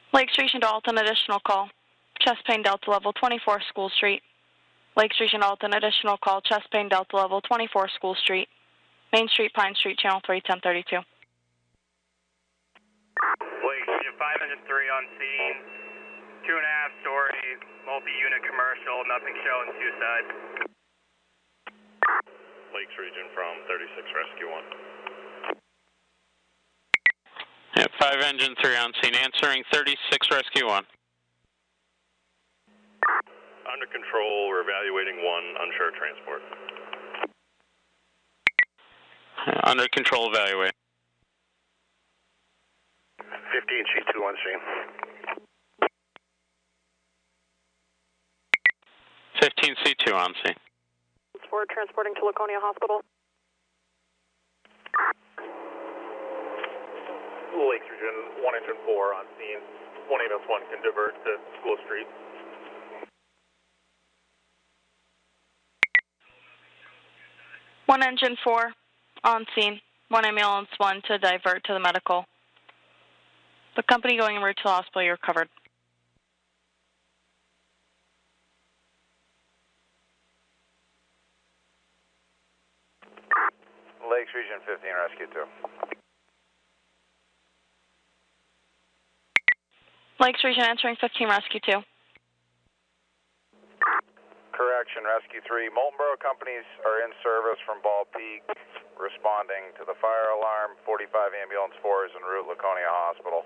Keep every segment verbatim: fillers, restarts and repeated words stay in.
Lakes Region Dalton, additional call. Chest pain, Delta level twenty-four, School Street. Lakes Region Dalton, additional call. Chest pain, Delta level twenty-four, School Street. Main Street, Pine Street, Channel three, ten thirty-two. Lakes Region five engine three on scene. Two and a half story, multi-unit commercial, nothing showing two sides. Lakes Region from thirty-six Rescue one. Yeah, five engine three on scene, answering thirty-six Rescue one. Under control, we're evaluating one unsure transport. Under control, evaluate. fifteen C two on scene. fifteen C two on scene. We're transporting to Laconia Hospital. Lakes Region one engine four on scene. one ambulance one can divert to School Street. One engine four on scene. One ambulance one to divert to the medical. The company going en route to the hospital, you're covered. Lakes Region fifteen, Rescue two. Lakes Region answering fifteen, Rescue two. Correction, Rescue three. Moltenboro companies are in service from Ball Peak, responding to the fire alarm. forty-five Ambulance four is en route Laconia Hospital.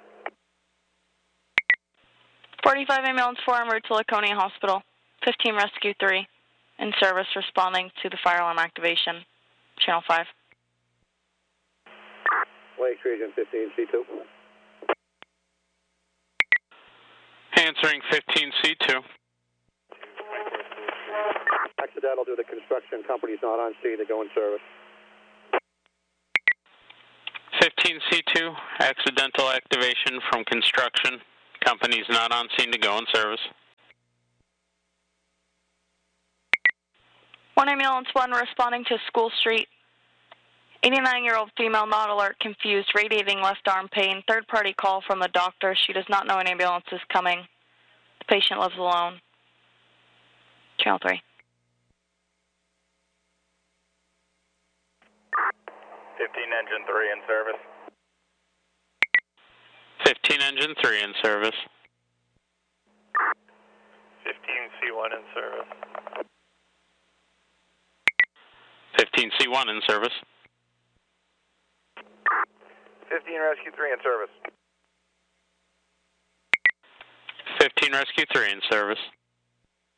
forty-five Ambulance four en route to Laconia Hospital. fifteen Rescue three in service responding to the fire alarm activation. Channel five. Lakes Region fifteen C two. Answering fifteen C two. Accidental due to construction, company's not on scene to go in service. fifteen C two, accidental activation from construction. Company's not on scene to go in service. One ambulance one responding to School Street. eighty-nine-year-old female not alert, confused, radiating left arm pain. Third party call from the doctor. She does not know an ambulance is coming. The patient lives alone. Channel three. fifteen engine three in service. fifteen engine three in service. fifteen C one in service. fifteen C one in service. fifteen Rescue three in service. fifteen Rescue three in service.